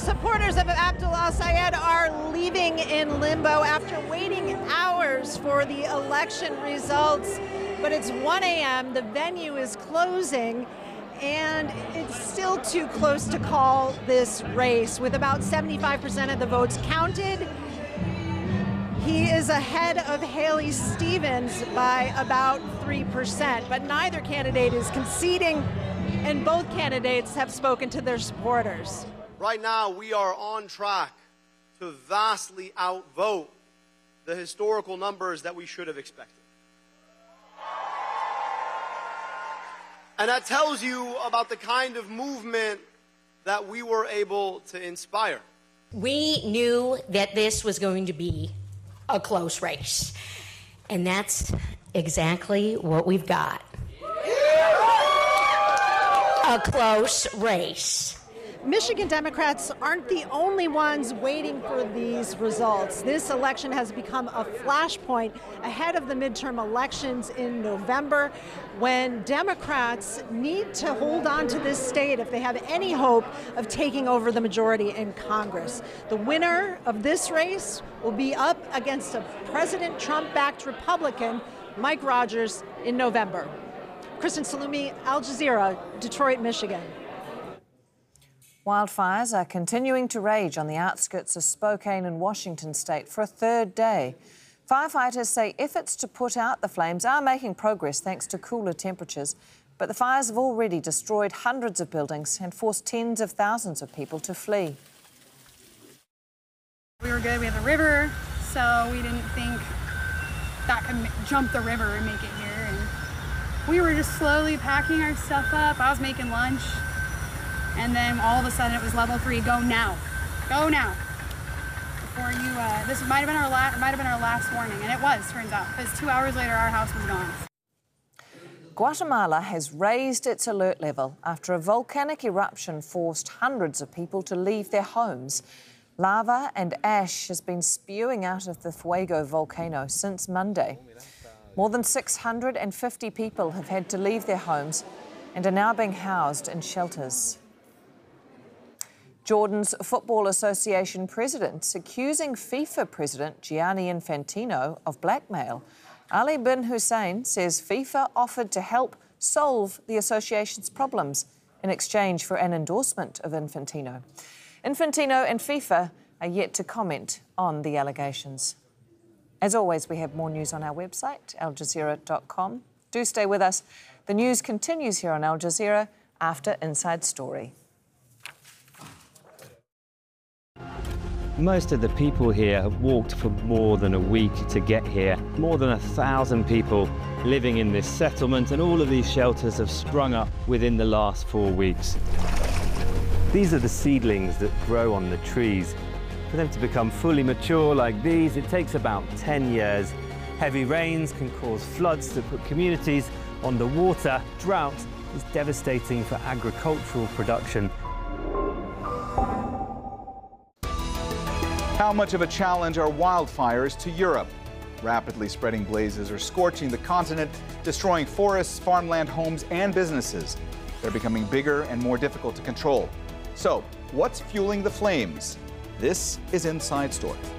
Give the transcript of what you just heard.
Supporters of Abdul al-Sayed are leaving in limbo after waiting hours for the election results. But it's 1 a.m., the venue is closing, and it's still too close to call this race. With about 75% of the votes counted, he is ahead of Haley Stevens by about 3%, but neither candidate is conceding, and both candidates have spoken to their supporters. Right now, we are on track to vastly outvote the historical numbers that we should have expected. And that tells you about the kind of movement that we were able to inspire. We knew that this was going to be a close race, and that's exactly what we've got. A close race. Michigan Democrats aren't the only ones waiting for these results. This election has become a flashpoint ahead of the midterm elections in November, when Democrats need to hold on to this state if they have any hope of taking over the majority in Congress. The winner of this race will be up against a President Trump-backed Republican, Mike Rogers, in November. Kristen Salumi, Al Jazeera, Detroit, Michigan. Wildfires are continuing to rage on the outskirts of Spokane and Washington state for a third day. Firefighters say efforts to put out the flames are making progress thanks to cooler temperatures, but the fires have already destroyed hundreds of buildings and forced tens of thousands of people to flee. We were good. We have a river, so we didn't think that could jump the river and make it here. And we were just slowly packing our stuff up. I was making lunch. And then all of a sudden it was level 3, go now. Go now. Before you, this might have been our last warning, and it was, turns out, because 2 hours later our house was gone. Guatemala has raised its alert level after a volcanic eruption forced hundreds of people to leave their homes. Lava and ash has been spewing out of the Fuego volcano since Monday. More than 650 people have had to leave their homes and are now being housed in shelters. Jordan's Football Association president accusing FIFA president Gianni Infantino of blackmail. Ali bin Hussein says FIFA offered to help solve the association's problems in exchange for an endorsement of Infantino. Infantino and FIFA are yet to comment on the allegations. As always, we have more news on our website, aljazeera.com. Do stay with us. The news continues here on Al Jazeera after Inside Story. Most of the people here have walked for more than a week to get here. More than 1,000 people living in this settlement, and all of these shelters have sprung up within the last 4 weeks. These are the seedlings that grow on the trees. For them to become fully mature like these, it takes about 10 years. Heavy rains can cause floods that put communities on the water. Drought is devastating for agricultural production. How much of a challenge are wildfires to Europe? Rapidly spreading blazes are scorching the continent, destroying forests, farmland, homes, and businesses. They're becoming bigger and more difficult to control. So, what's fueling the flames? This is Inside Story.